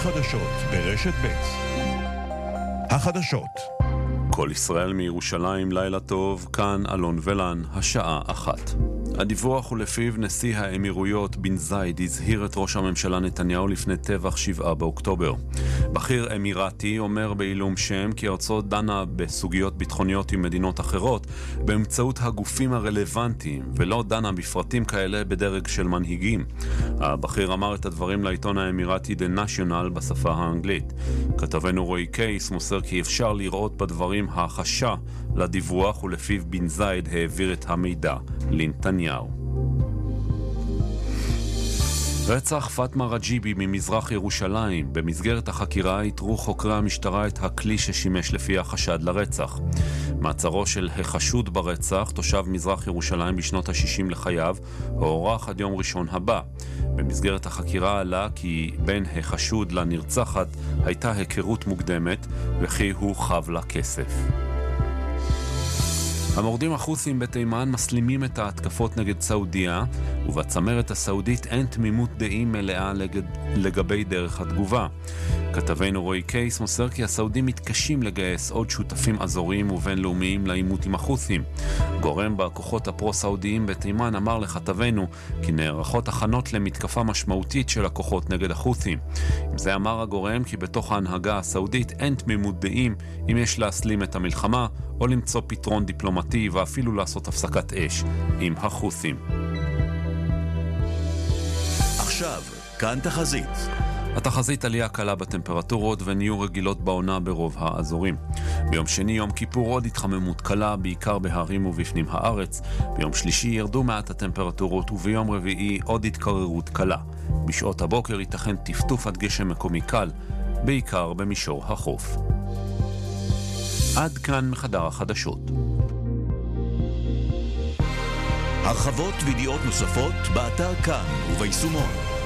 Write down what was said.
החדשות ברשת ב'. החדשות. כל ישראל מירושלים, לילה טוב, כאן אלון ולן, השעה 1. הדיווח הוא לפיו נשיא האמירויות בן זייד הזהיר את ראש הממשלה נתניהו לפני טבח 7 באוקטובר. בכיר אמירתי אומר בעילום שם כי ארצו דנה בסוגיות ביטחוניות עם מדינות אחרות באמצעות הגופים הרלוונטיים, ולא דנה בפרטים כאלה בדרג של מנהיגים. הבכיר אמר את הדברים לעיתון האמירתי The National בשפה האנגלית. כתבנו רועי קייס מוסר כי אפשר לראות בדברים החשה לדיווח, ולפיו בן זייד העביר את המידע לנתניהו. רצח פאטמה רג'יבי ממזרח ירושלים. במסגרת החקירה התרו חוקרי המשטרה את הכלי ששימש לפי החשד לרצח. מעצרו של החשוד ברצח, תושב מזרח ירושלים בשנות ה-60 לחייו, הוארך עד יום ראשון הבא. במסגרת החקירה עלה כי בין החשוד לנרצחת הייתה היכרות מוקדמת וכי הוא חב לה כסף. המורדים החות'ים בתימן מסלימים את ההתקפות נגד סעודיה, ובצמרת הסעודית אין תמימות דעים מלאה לגבי דרך התגובה. כתבנו רועי קייס מוסר כי הסעודים מתקשים לגייס עוד שותפים אזוריים ובינלאומיים לעימות עם החות'ים. גורם בכוחות הפרו-סעודיים בתימן אמר לכתבנו כי נערכות הכנות למתקפה משמעותית של הכוחות נגד החות'ים. עם זה אמר הגורם כי בתוך ההנהגה הסעודית אין תמימות דעים אם יש להסלים את המלחמה או למצוא פתרון דיפלומטי ואפילו לעשות הפסקת אש עם החות'ים. עכשיו, כאן תחזית. התחזית עלייה קלה בטמפרטורות ונהיו רגילות בעונה ברוב האזורים. ביום שני יום כיפור עוד התחממות קלה, בעיקר בהרים ובפנים הארץ. ביום שלישי ירדו מעט הטמפרטורות, וביום רביעי עוד התקררות קלה. בשעות הבוקר ייתכן טפטוף עד גשם מקומי קל, בעיקר במישור החוף. עד כאן מחדר החדשות. הרחבות וידיעות נוספות באתר כאן וביישומון.